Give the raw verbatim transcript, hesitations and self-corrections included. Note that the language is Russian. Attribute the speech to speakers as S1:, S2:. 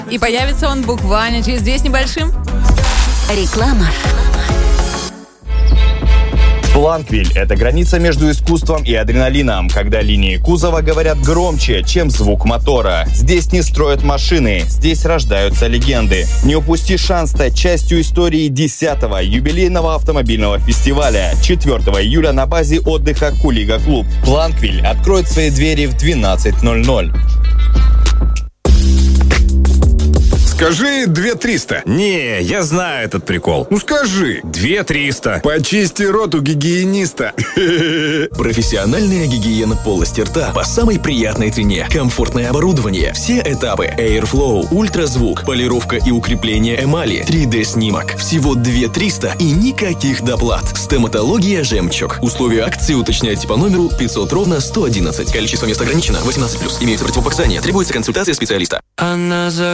S1: И появится он буквально через две с небольшим.
S2: Реклама.
S3: Бланквиль – это граница между искусством и адреналином, когда линии кузова говорят громче, чем звук мотора. Здесь не строят машины, здесь рождаются легенды. Не упусти шанс стать частью истории десятого юбилейного автомобильного фестиваля четвёртого июля на базе отдыха Кулига Клуб. Бланквиль откроет свои двери в двенадцать ноль ноль.
S4: Скажи две триста.
S5: Не, я знаю этот прикол.
S4: Ну скажи.
S5: две триста.
S4: Почисти рот у гигиениста.
S6: Профессиональная гигиена полости рта по самой приятной цене. Комфортное оборудование. Все этапы. Airflow, ультразвук, полировка и укрепление эмали, три дэ-снимок. Всего две триста и никаких доплат. Стоматология «Жемчуг». Условия акции уточняйте по номеру пятьсот ровно сто одиннадцать. Количество мест ограничено. восемнадцать плюс. Имеются противопоказания. Требуется консультация специалиста.
S7: Она за